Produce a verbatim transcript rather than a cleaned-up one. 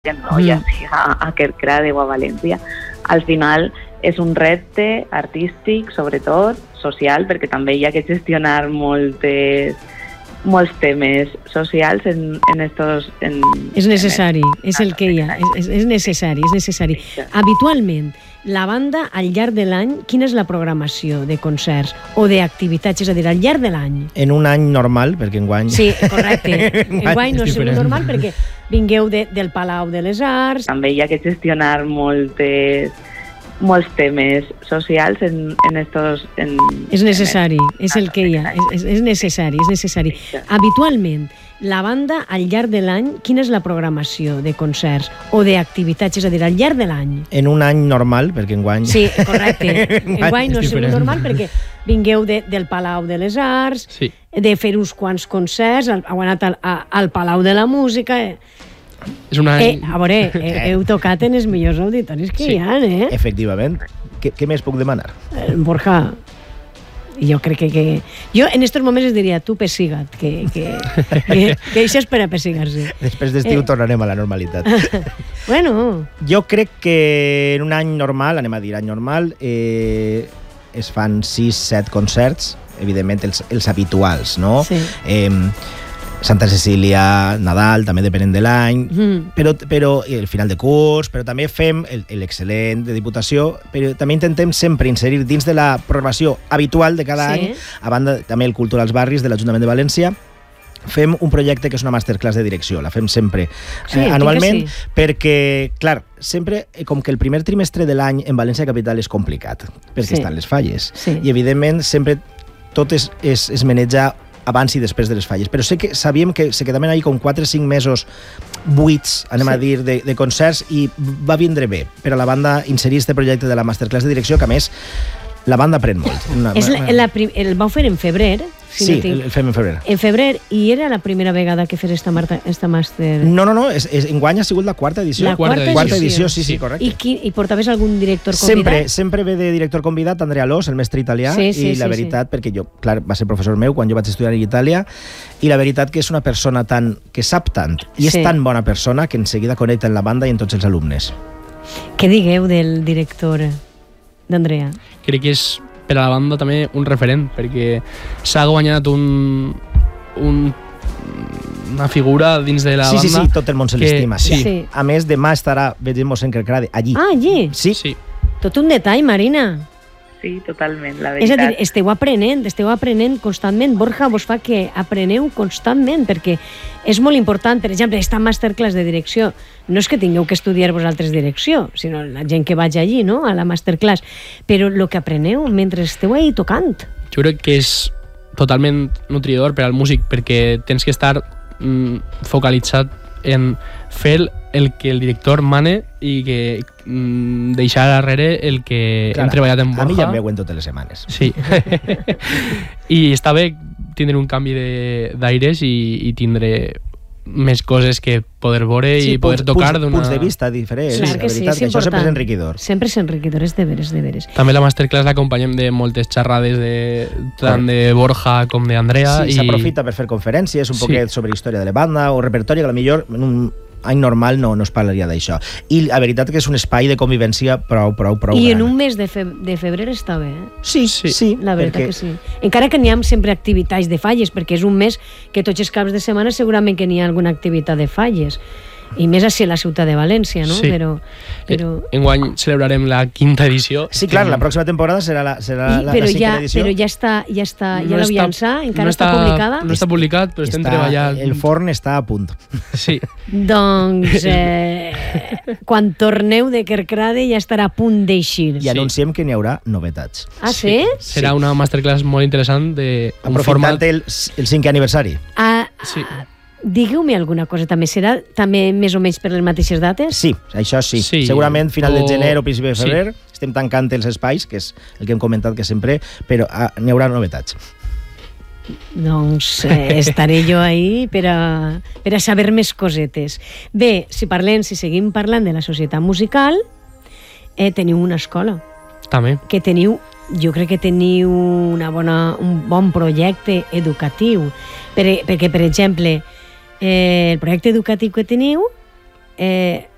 no, ja sigui a, a Kerkrade o a València. Al final és un repte artístic, sobretot social, perquè també hi ha que gestionar moltes, molts temes socials en, en estos... En, és necessari, en és el que hi ha, és, és necessari, és necessari. Habitualment, la banda, al llarg de l'any, quina és la programació de concerts o d'activitats? És a dir, al llarg de l'any. En un any normal, perquè enguany... Sí, correcte. Enguany no és normal perquè vingueu de, del Palau de les Arts. També hi ha que gestionar moltes, molts temes socials en, en estos... En, és necessari, en és el que hi ha, és, és necessari, és necessari. Habitualment, la banda, al llarg de l'any, quina és la programació de concerts o d'activitats? És a dir, al llarg de l'any. En un any normal, perquè enguany... Sí, correcte. Enguany no és normal perquè vingueu de, del Palau de les Arts, sí. de fer uns quants concerts, heu anat al, al Palau de la Música... És una... Eh, a veure, eh, heu tocat en els millors auditoris que sí. hi ha, eh? Efectivament. Què, què més puc demanar? Eh, Borja... Jo crec que, que... Jo en aquests moments es diria, tu pessiga't, que, que, que, que això és per a pessigar-se. Després d'estiu eh. tornarem a la normalitat. Bueno... Jo crec que en un any normal, anem a dir any normal, eh, es fan sis set concerts, evidentment els, els habituals, no? Sí. Eh, Santa Cecília, Nadal, també depenent de l'any, mm. però, però el final de curs, però també fem l'excel·lent de Diputació, però també intentem sempre inserir dins de la programació habitual de cada sí. any, a banda també el Culturals Barris de l'Ajuntament de València, fem un projecte que és una masterclass de direcció, la fem sempre sí, eh, anualment, sí. perquè, clar, sempre, com que el primer trimestre de l'any en València Capital és complicat, perquè sí. estan les falles, sí. i evidentment sempre tot es, es, es maneja abans i després de les falles. Però sé que sabíem que se quedaven ahí com quatre o cinc mesos buits, anem sí. a dir, de, de concerts, i va vindre bé per a la banda inserir este projecte de la masterclass de direcció, que a més la banda aprèn molt. Una, és la, la prim, el vau fer en febrer? Si sí, no tinc... el fem en febrer. En febrer, i era la primera vegada que fes esta, Marta, esta màster... No, no, no, és, és, enguany ha sigut la quarta edició. La quarta, quarta, quarta edició. edició, sí, sí, correcte. I, qui, i portaves algun director convidat? Sempre, sempre ve de director convidat Andrea Lós, el mestre italià, sí, sí, i la sí, veritat, sí. perquè jo, clar, va ser professor meu quan jo vaig estudiar en Itàlia, i la veritat que és una persona tan, que sap tant, i és sí. tan bona persona que en seguida connecta en la banda i en tots els alumnes. Què digueu del director d'Andrea? Crec que és per a la banda també un referent, perquè s'ha guanyat un, un, una figura dins de la sí, banda... Sí, sí, tot el món se l'estima. Sí. Sí. A més, demà estarà Veiem en Kerkrade, allí. Ah, allí? Sí. sí. Tot un detall, Marina. Sí, totalment, la veritat. És a dir, esteu aprenent, esteu aprenent constantment. Borja, vos fa que apreneu constantment, perquè és molt important, per exemple, esta masterclass de direcció, no és que tingueu que estudiar vosaltres direcció, sinó la gent que vaig allí, no?, a la masterclass, però el que apreneu mentre esteu ahí tocant. Jo crec que és totalment nutridor per al músic, perquè tens que estar mm, focalitzat en fer el que el director mane i que mm, deixar darrere el que Clar, hem treballat en Borja. A mi ja em veuen totes les setmanes. Sí. I està bé tindre un canvi d'aires i, i tindre més coses que poder veure sí, i poder punts, tocar punts, d'una... punts de vista diferents. Clar que la veritat, sí, és que això sempre és enriquidor. Sempre és enriquidor, és de veres, de veres. També la masterclass l'acompanyem de moltes xerrades de, tant de Borja com d'Andrea. Sí, i... s'aprofita per fer conferències, un sí. poquet sobre història de la banda o repertori, que potser en un any normal no, no es parlaria d'això. I la veritat que és un espai de convivència prou, prou, prou I gran. en un mes de, fe de febrer està bé, eh? Sí, sí, sí. La veritat perquè... que sí. Encara que n'hi ha sempre activitats de falles, perquè és un mes que tots els caps de setmana segurament que n'hi ha alguna activitat de falles. I més així a la ciutat de València, no? Sí. Però, però... Enguany celebrarem la quinta edició. Sí, clar, la pròxima temporada serà la, serà I, la, però la cinquena ja, edició. Però ja està, ja està, ja no l'heu llançat? Encara no està, està publicada? No està publicat, però estem està, treballant. El forn està a punt. Sí. Doncs eh, quan torneu de Kerkrade ja estarà a punt d'eixir. I anunciem que n'hi haurà novetats. Ah, sí? sí? Serà una masterclass molt interessant de un Aprofitant format... el, el cinquè aniversari. Ah, sí. Digueu-me alguna cosa també. Serà també més o menys per les mateixes dates? Sí, això sí. sí. Segurament final o... de gener o principi de febrer. Sí. Estem tancant els espais, que és el que hem comentat que sempre, però ah, n'hi haurà novetats. Doncs eh, estaré jo ahí per a, per a saber més cosetes. Bé, si parlem, si seguim parlant de la societat musical, eh, teniu una escola. També. Que teniu, jo crec que teniu una bona, un bon projecte educatiu. Per, perquè, per exemple, eh, el projecte educatiu que teniu, eh,